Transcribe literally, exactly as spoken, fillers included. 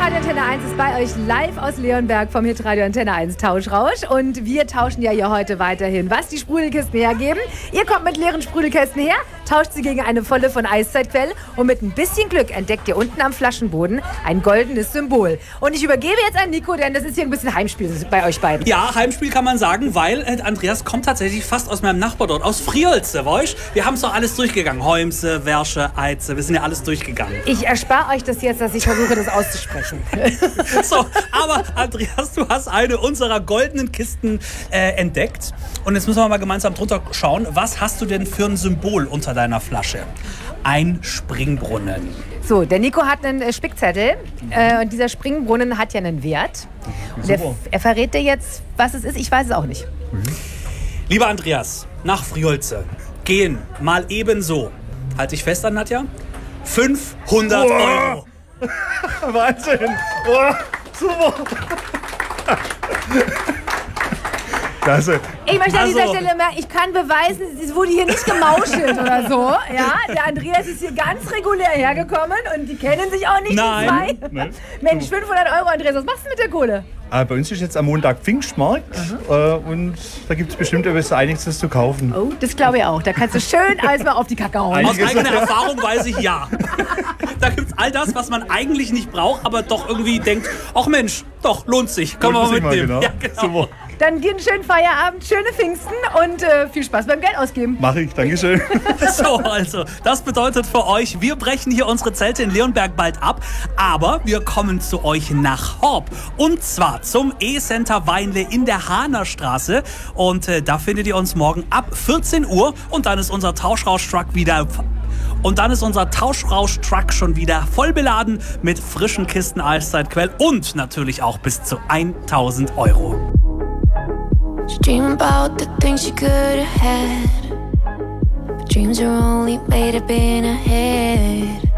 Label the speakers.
Speaker 1: Radio Antenne eins ist bei euch live aus Leonberg vom Hitradio Antenne eins Tauschrausch. Und wir tauschen ja hier heute weiterhin, was die Sprudelkisten hergeben. Ihr kommt mit leeren Sprudelkästen her, tauscht sie gegen eine volle von Eiszeitquelle und mit ein bisschen Glück entdeckt ihr unten am Flaschenboden ein goldenes Symbol. Und ich übergebe jetzt an Nico, denn das ist hier ein bisschen Heimspiel bei euch beiden.
Speaker 2: Ja, Heimspiel kann man sagen, weil äh, Andreas kommt tatsächlich fast aus meinem Nachbardort, aus Friolze, weißt? Wir haben es doch alles durchgegangen. Heumse, Wersche, Eize, wir sind ja alles durchgegangen.
Speaker 1: Ich erspare euch das jetzt, dass ich versuche, das auszusprechen.
Speaker 2: So, aber Andreas, du hast eine unserer goldenen Kisten äh, entdeckt. Und jetzt müssen wir mal gemeinsam drunter schauen, was hast du denn für ein Symbol unter deiner Flasche? Ein Springbrunnen.
Speaker 1: So, der Nico hat einen äh, Spickzettel äh, und dieser Springbrunnen hat ja einen Wert. Und er, er verrät dir jetzt, was es ist. Ich weiß es auch nicht.
Speaker 2: Mhm. Lieber Andreas, nach Friolze gehen mal ebenso, halte ich fest an, Nadja, fünfhundert
Speaker 3: oh.
Speaker 2: Euro.
Speaker 3: Wahnsinn! Oh, super! Klasse.
Speaker 1: Ich möchte an
Speaker 2: Also,
Speaker 1: dieser Stelle merken, ich kann beweisen, es wurde hier nicht gemauschelt oder so. Ja, der Andreas ist hier ganz regulär hergekommen und die kennen sich auch nicht,
Speaker 2: Nein.
Speaker 1: die zwei.
Speaker 3: Nein.
Speaker 1: Mensch, fünfhundert Euro, Andreas, was machst du mit der Kohle?
Speaker 3: Ah, bei uns ist jetzt am Montag Pfingstmarkt äh, und da gibt es bestimmt etwas Einiges zu kaufen.
Speaker 1: Oh, das glaube ich auch. Da kannst du schön alles mal auf die Kacke hauen.
Speaker 2: Aus eigener Erfahrung weiß ich ja. Da gibt's all das, was man eigentlich nicht braucht, aber doch irgendwie denkt, ach Mensch, doch, lohnt sich. Können wir mal mitnehmen.
Speaker 3: Genau.
Speaker 2: Ja, genau.
Speaker 3: Super.
Speaker 1: Dann dir einen schönen Feierabend, schöne Pfingsten und äh, viel Spaß beim Geld ausgeben.
Speaker 3: Mach ich, Dankeschön.
Speaker 2: So, also, das bedeutet für euch, wir brechen hier unsere Zelte in Leonberg bald ab, aber wir kommen zu euch nach Horb. Und zwar zum E-Center Weinle in der Hahnerstraße. Und äh, da findet ihr uns morgen ab vierzehn Uhr und dann ist unser Tauschrausch-Truck wieder... Und dann ist unser Tauschrausch-Truck schon wieder voll beladen mit frischen Kisten Eiszeitquell und natürlich auch bis zu tausend Euro.
Speaker 4: Dream about the things you could have had, but dreams are only made up in a head.